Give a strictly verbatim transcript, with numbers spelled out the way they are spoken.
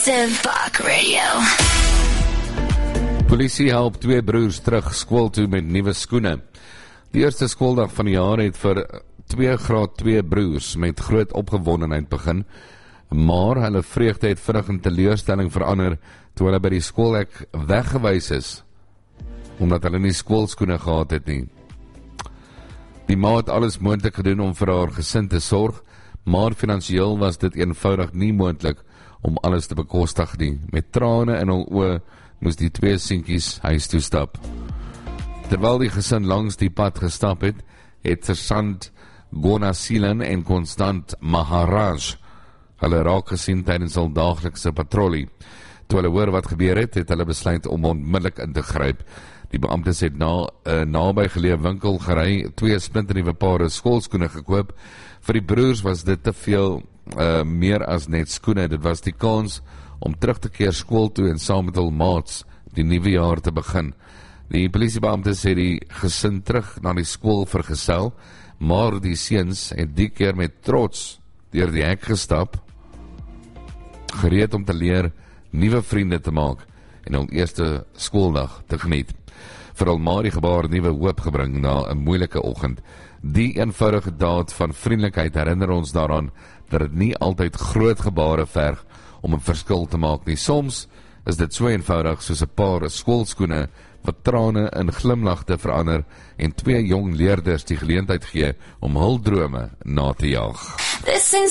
Simfuck Radio. Polisie help twee broers terug skool toe met nuwe skoene. Die eerste skooldag van die jaar het vir twee graad twee broers met groot opgewondenheid begin, maar hulle vreugde het vinnig in teleurstelling verander toe hulle by die skoolhek weggewys is, omdat hulle nie skoolskoene gehad het nie. Die ma het alles moontlik gedoen om vir haar gesin te sorg, maar finansiëel was dit eenvoudig nie moontlik om alles te bekostig nie. Met trane in hul oë moes die twee seentjies huis toe stap. Terwyl die gesin langs die pad gestap het, het Sergeant Gonasilan en Constant Maharaj hulle raak gesien tydens hul daaglikse patrollie. Toe hulle hoor wat gebeur het, het hulle besluit om onmiddellik in te gryp. Die beamptes het na 'n naby geleë winkel gery, twee splinternuwe pare skoolskoene gekoop. Vir die broers was dit te veel uh, meer as net skoene. Dit was die kans om terug te keer skool toe en saam met hul maats die nuwe jaar te begin. Die polisiebeamptes het die gesin terug na die skool vergesel, maar die seuns het die keer met trots deur die hek gestap, gereed om te leer, nuwe vriende te maak en hul eerste skooldag te geniet. Vir hul ma die gebaar nuwe hoop gebring na 'n moeilike oggend. Die eenvoudige daad van vriendelikheid herinner ons daaraan dat dit nie altyd groot gebare verg om 'n verskil te maak nie. Soms is dit so eenvoudig soos 'n paar skoolskoene wat trane in glimlagte verander en twee jong leerders die geleentheid gee om hul drome na te jaag. This is